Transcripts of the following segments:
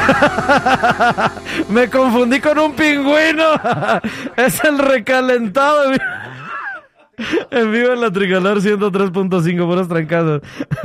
Me confundí con un pingüino. Es el recalentado. En vivo en la Tricolor 103.5, puras trancazos.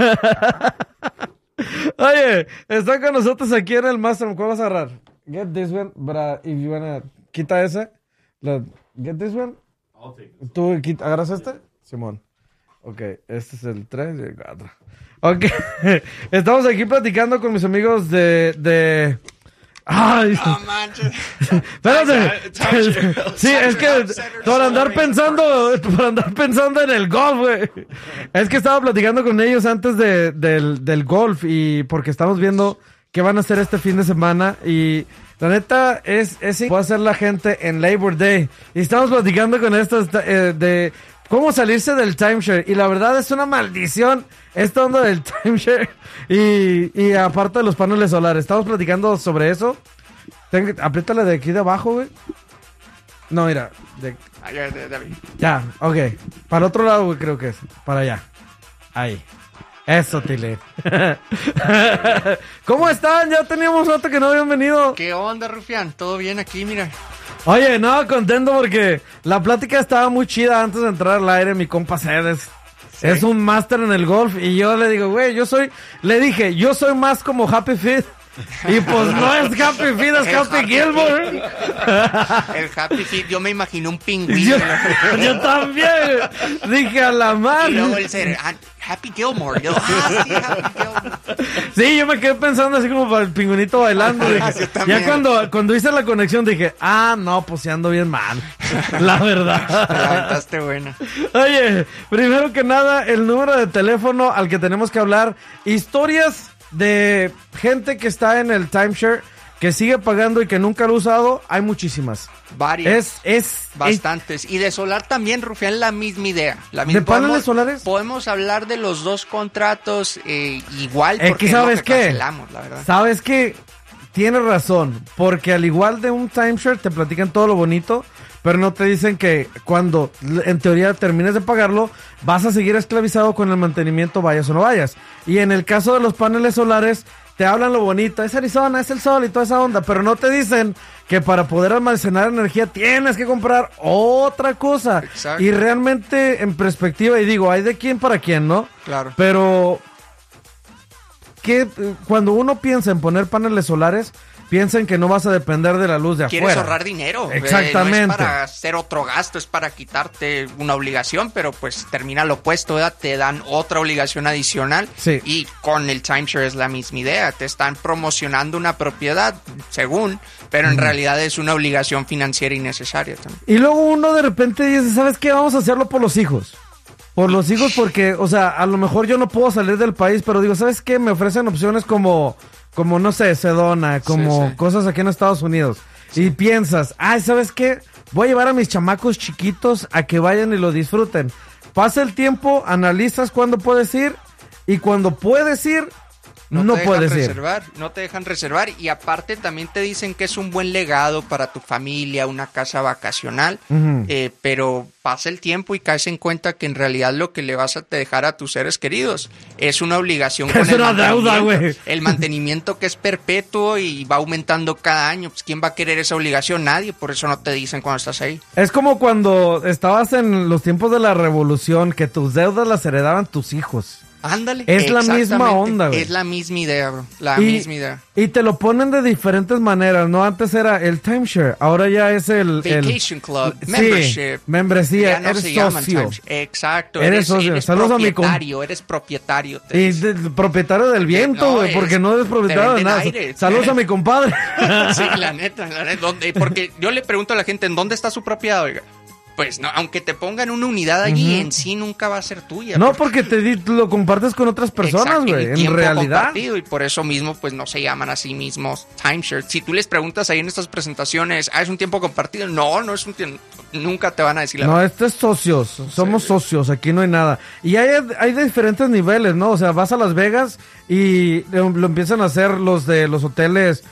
Oye, están con nosotros aquí en el Master. ¿Cuál vas a agarrar? Get this one, but if you wanna... Quita ese. Get this one. ¿Tú agarras este? Simón. Ok, este es el 3 y el 4. Ok, estamos aquí platicando con mis amigos de... ¡Ay! Oh, manches. Espérate. Sí, es que por andar pensando en el golf, güey. Es que estaba platicando con ellos antes del golf y porque estamos viendo qué van a hacer este fin de semana y la neta es va a hacer la gente en Labor Day y estamos platicando con estos de cómo salirse del timeshare y la verdad es una maldición esta onda del timeshare y aparte de los paneles solares. Estamos platicando sobre eso. Apriétale de aquí de abajo, güey. No, mira. Ya, ok. Para el otro lado, güey, creo que es. Para allá. Ahí. Eso, Tile. ¿Cómo están? Ya teníamos rato que no habían venido. ¿Qué onda, Rufián? ¿Todo bien aquí? Mira. Oye, no, contento porque la plática estaba muy chida antes de entrar al aire. Mi compa Cedes es un máster en el golf y yo le digo, güey, yo soy más como Happy Feet. Y pues no es Happy Feet, es Happy Gilmore. El Happy Feet, yo me imaginé un pingüino. Yo también. Dije a la madre. Y luego el ser Happy Gilmore. Yo, sí, Happy Gilmore. Sí, yo me quedé pensando así como para el pingüinito bailando. Dije, ya cuando hice la conexión dije, no, pues sí ando bien mal. La verdad. Levantaste buena. Oye, primero que nada, el número de teléfono al que tenemos que hablar. Historias de gente que está en el timeshare, que sigue pagando y que nunca lo ha usado, hay muchísimas. Varias. Bastantes. Y de solar también, Rufián, la misma idea. ¿De paneles solares? Podemos hablar de los dos contratos igual, porque ¿sabes qué? Cancelamos, la verdad. ¿Sabes qué? Tienes razón, porque al igual de un timeshare te platican todo lo bonito, pero no te dicen que cuando en teoría termines de pagarlo, vas a seguir esclavizado con el mantenimiento, vayas o no vayas. Y en el caso de los paneles solares, te hablan lo bonito, es Arizona, es el sol y toda esa onda, pero no te dicen que para poder almacenar energía tienes que comprar otra cosa. Exacto. Y realmente, en perspectiva, y digo, hay de quién para quién, ¿no? Claro. Pero cuando uno piensa en poner paneles solares, piensen que no vas a depender de la luz de afuera. Quieres ahorrar dinero. Exactamente. No es para hacer otro gasto, es para quitarte una obligación, pero pues termina lo opuesto, ¿verdad? Te dan otra obligación adicional. Sí. Y con el timeshare es la misma idea. Te están promocionando una propiedad, según, pero en realidad es una obligación financiera innecesaria también. Y luego uno de repente dice, ¿sabes qué? Vamos a hacerlo por los hijos. Por los hijos porque, o sea, a lo mejor yo no puedo salir del país, pero digo, ¿sabes qué? Me ofrecen opciones como no sé, Sedona, como cosas aquí en Estados Unidos. Sí. Y piensas, ¿sabes qué? Voy a llevar a mis chamacos chiquitos a que vayan y lo disfruten. Pasa el tiempo, analizas cuándo puedes ir y cuando puedes ir, no puedes ir. No te dejan reservar y aparte también te dicen que es un buen legado para tu familia, una casa vacacional, pero pasa el tiempo y caes en cuenta que en realidad lo que le vas a dejar a tus seres queridos es una obligación con el deuda, güey. El mantenimiento que es perpetuo y va aumentando cada año. Pues ¿quién va a querer esa obligación? Nadie, por eso no te dicen cuando estás ahí. Es como cuando estabas en los tiempos de la revolución, que tus deudas las heredaban tus hijos. Ándale. Es la misma onda, güey. Es la misma idea, bro. Misma idea. Y te lo ponen de diferentes maneras, ¿no? Antes era el timeshare, ahora ya es el... Vacation Club, membership. Sí, membresía, ya no eres se socio. Exacto. Eres socio. Saludos a mi eres propietario. Y propietario del viento, güey, porque no eres propietario de nada. Saludos a mi compadre. Sí, la neta. Porque yo le pregunto a la gente, ¿en dónde está su propiedad, oiga? Pues no, aunque te pongan una unidad allí, en sí nunca va a ser tuya. No, porque lo compartes con otras personas, güey, en realidad. Y por eso mismo, pues no se llaman a sí mismos timeshare. Si tú les preguntas ahí en estas presentaciones, ¿es un tiempo compartido? No es un tiempo, nunca te van a decir la verdad. No, esto es socios, somos socios, aquí no hay nada. Y hay de diferentes niveles, ¿no? O sea, vas a Las Vegas y lo empiezan a hacer los de los hoteles